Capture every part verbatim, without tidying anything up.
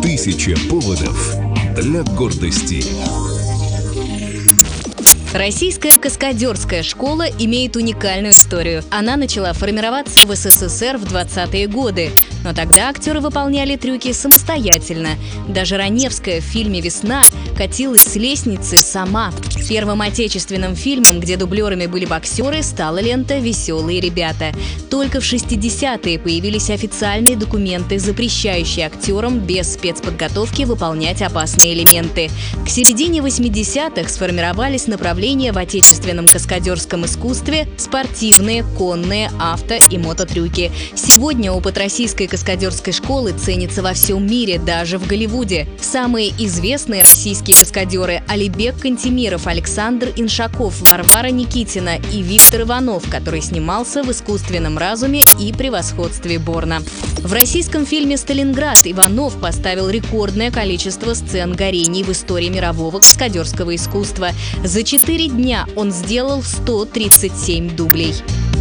Тысяча поводов для гордости. Российская каскадерская школа имеет уникальную историю. Она начала формироваться в СССР в двадцатые годы, но тогда актеры выполняли трюки самостоятельно. Даже Раневская в фильме «Весна» катилась с лестницы сама. Первым отечественным фильмом, где дублерами были боксеры, стала лента «Веселые ребята». Только в шестидесятые появились официальные документы, запрещающие актерам без спецподготовки выполнять опасные элементы. К середине восьмидесятых сформировались направления в отечественном каскадерском искусстве – спортивные, конные, авто и мототрюки. Сегодня опыт российской каскадерской школы ценится во всем мире, даже в Голливуде. Самые известные российские каскадеры – Алибек Кантемиров, Александр Иншаков, Варвара Никитина и Виктор Иванов, который снимался в «Искусственном разуме» и «Превосходстве Борна». В российском фильме «Сталинград» Иванов поставил рекордное количество сцен горений в истории мирового каскадерского искусства. За четыре дня он сделал сто тридцать семь дублей.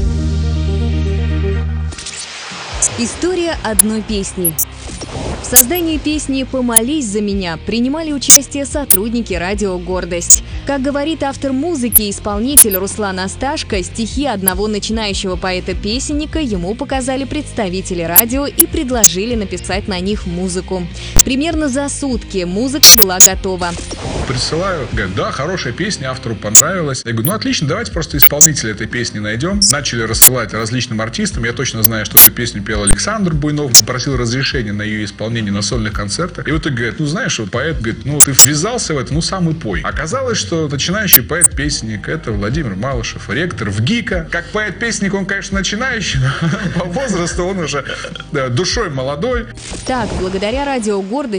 История одной песни. В создании песни «Помолись за меня» принимали участие сотрудники радио «Гордость». Как говорит автор музыки и исполнитель Руслан Асташко, стихи одного начинающего поэта-песенника ему показали представители радио и предложили написать на них музыку. Примерно за сутки музыка была готова. Присылаю, говорят, да, хорошая песня, автору понравилась. Я говорю, ну отлично, давайте просто исполнителя этой песни найдем. Начали рассылать различным артистам. Я точно знаю, что эту песню пел Александр Буйнов, попросил разрешения на ее исполнение на сольных концертах. И вот он говорит, ну знаешь, вот поэт говорит, ну ты ввязался в это, ну сам и пой. Оказалось, что начинающий поэт-песенник — это Владимир Малышев, ректор в ГИКа. Как поэт-песенник он, конечно, начинающий, но по возрасту он уже душой молодой. Так, благодаря радио «Гордость»